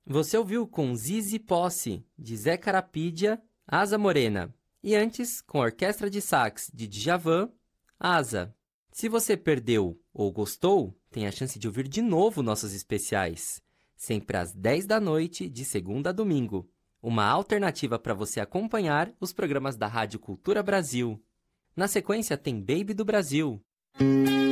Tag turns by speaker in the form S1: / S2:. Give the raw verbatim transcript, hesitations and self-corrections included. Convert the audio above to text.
S1: Você ouviu com Zizi Posse, de Zé Carapídia, Asa Morena. E antes, com a Orquestra de Sax de Djavan, Asa. Se você perdeu ou gostou, tem a chance de ouvir de novo nossos especiais. Sempre às dez da noite, de segunda a domingo. Uma alternativa para você acompanhar os programas da Rádio Cultura Brasil. Na sequência tem Baby do Brasil.